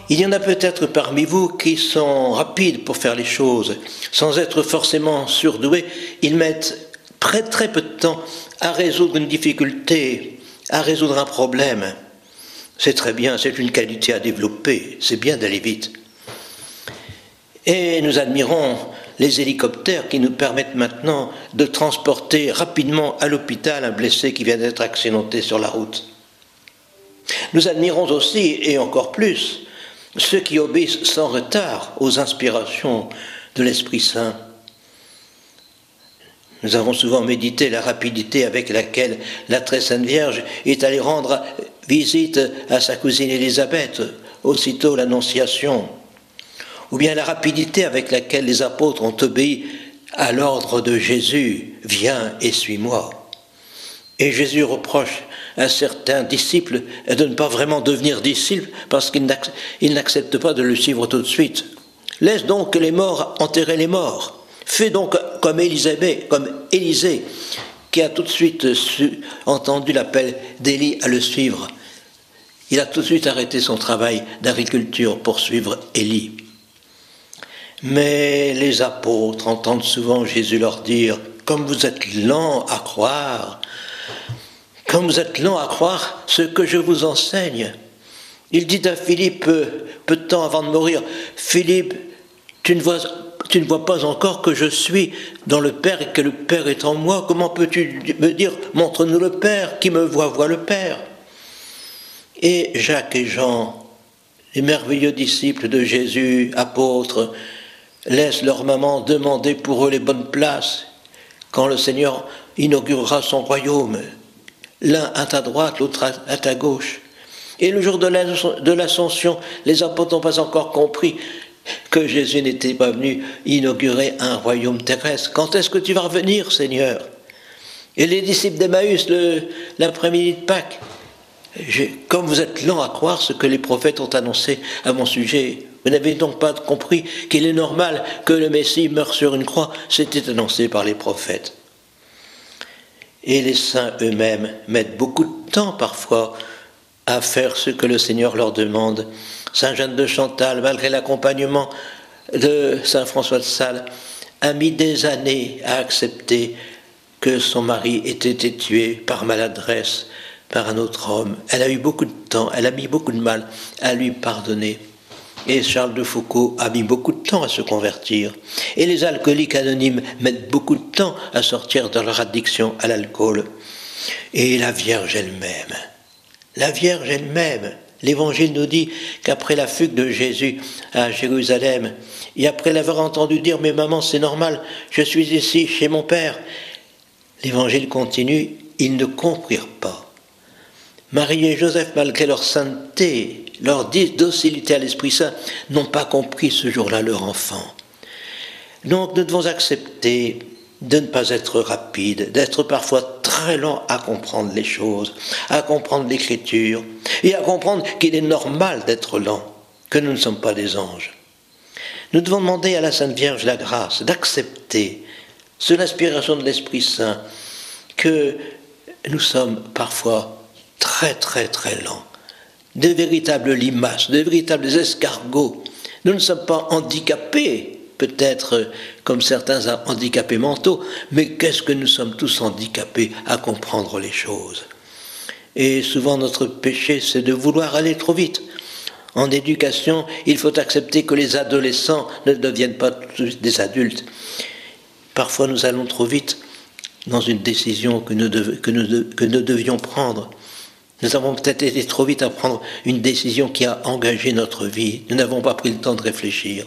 Il y en a peut-être parmi vous qui sont rapides pour faire les choses, sans être forcément surdoués. Ils mettent très peu de temps à résoudre une difficulté, à résoudre un problème. C'est très bien, c'est une qualité à développer, c'est bien d'aller vite. Et nous admirons les hélicoptères qui nous permettent maintenant de transporter rapidement à l'hôpital un blessé qui vient d'être accidenté sur la route. Nous admirons aussi, et encore plus, ceux qui obéissent sans retard aux inspirations de l'Esprit Saint. Nous avons souvent médité la rapidité avec laquelle la très sainte Vierge est allée rendre visite à sa cousine Élisabeth, aussitôt l'Annonciation, ou bien la rapidité avec laquelle les apôtres ont obéi à l'ordre de Jésus, « Viens et suis-moi ». Et Jésus reproche à certains disciples de ne pas vraiment devenir disciples parce qu'ils n'acceptent pas de le suivre tout de suite. Laisse donc les morts enterrer les morts. Fais donc comme Élisée, qui a tout de suite entendu l'appel d'Élie à le suivre. Il a tout de suite arrêté son travail d'agriculture pour suivre Élie. Mais les apôtres entendent souvent Jésus leur dire « Comme vous êtes lents à croire, comme vous êtes lents à croire ce que je vous enseigne. » Il dit à Philippe, peu de temps avant de mourir, « Philippe, tu ne vois pas encore que je suis dans le Père et que le Père est en moi. Comment peux-tu me dire, montre-nous le Père, qui me voit le Père ?» Et Jacques et Jean, les merveilleux disciples de Jésus, apôtres, laissent leur maman demander pour eux les bonnes places quand le Seigneur inaugurera son royaume. L'un à ta droite, l'autre à ta gauche. Et le jour de l'Ascension, les apôtres n'ont pas encore compris que Jésus n'était pas venu inaugurer un royaume terrestre. Quand est-ce que tu vas revenir, Seigneur? Et les disciples d'Emmaüs, l'après-midi de Pâques, comme vous êtes lents à croire ce que les prophètes ont annoncé à mon sujet, vous n'avez donc pas compris qu'il est normal que le Messie meure sur une croix, c'était annoncé par les prophètes. Et les saints eux-mêmes mettent beaucoup de temps parfois à faire ce que le Seigneur leur demande. Saint Jeanne de Chantal, malgré l'accompagnement de Saint François de Sales, a mis des années à accepter que son mari ait été tué par maladresse par un autre homme. Elle a eu beaucoup de temps, elle a mis beaucoup de mal à lui pardonner. Et Charles de Foucauld a mis beaucoup de temps à se convertir. Et les alcooliques anonymes mettent beaucoup de temps à sortir de leur addiction à l'alcool. Et la Vierge elle-même, l'Évangile nous dit qu'après la fugue de Jésus à Jérusalem, et après l'avoir entendu dire « Mais maman, c'est normal, je suis ici chez mon Père », l'Évangile continue, ils ne comprirent pas. Marie et Joseph, malgré leur sainteté, leur docilité à l'Esprit Saint, n'ont pas compris ce jour-là leur enfant. Donc nous devons accepter de ne pas être rapides, d'être parfois très lents à comprendre les choses, à comprendre l'Écriture, et à comprendre qu'il est normal d'être lent, que nous ne sommes pas des anges. Nous devons demander à la Sainte Vierge la grâce d'accepter, sous l'inspiration de l'Esprit Saint, que nous sommes parfois très lents, de véritables limaces, de véritables escargots. Nous ne sommes pas handicapés, peut-être comme certains handicapés mentaux, mais qu'est-ce que nous sommes tous handicapés à comprendre les choses. Et souvent notre péché, c'est de vouloir aller trop vite. En éducation, il faut accepter que les adolescents ne deviennent pas tous des adultes. Parfois nous allons trop vite dans une décision que nous devions prendre. Nous avons peut-être été trop vite à prendre une décision qui a engagé notre vie. Nous n'avons pas pris le temps de réfléchir.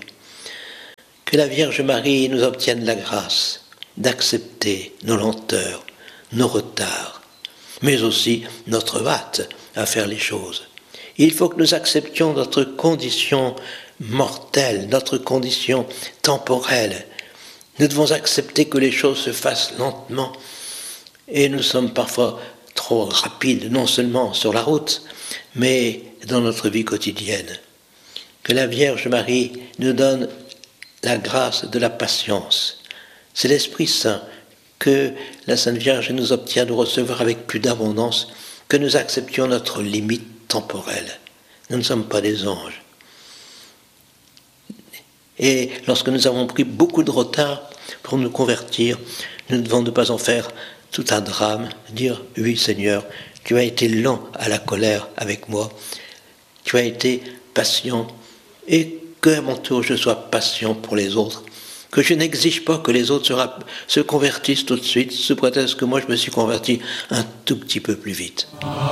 Que la Vierge Marie nous obtienne la grâce d'accepter nos lenteurs, nos retards, mais aussi notre hâte à faire les choses. Il faut que nous acceptions notre condition mortelle, notre condition temporelle. Nous devons accepter que les choses se fassent lentement et nous sommes parfois trop rapides, non seulement sur la route, mais dans notre vie quotidienne. Que la Vierge Marie nous donne la grâce de la patience. C'est l'Esprit Saint que la Sainte Vierge nous obtient de recevoir avec plus d'abondance, que nous acceptions notre limite temporelle. Nous ne sommes pas des anges. Et lorsque nous avons pris beaucoup de retard pour nous convertir, nous ne devons ne pas en faire tout un drame, dire « Oui Seigneur, tu as été lent à la colère avec moi, tu as été patient, et qu'à mon tour je sois patient pour les autres, que je n'exige pas que les autres se convertissent tout de suite, sous prétexte que moi je me suis converti un tout petit peu plus vite. »